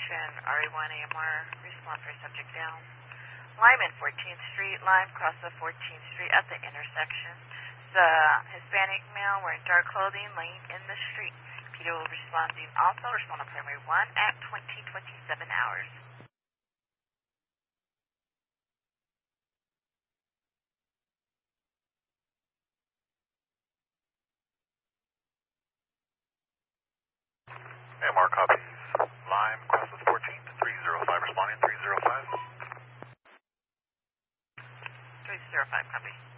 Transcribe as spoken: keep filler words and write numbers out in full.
Attention, R E one A M R, respond for subject down. Lyman, fourteenth Street, Lime, cross of fourteenth Street at the intersection. The Hispanic male wearing dark clothing laying in the street. Peter will responding also, respond on primary one at twenty twenty-seven hours. A M R copies. Lime, crosses fourteenth, three zero five, responding, three zero five. three zero five, copy.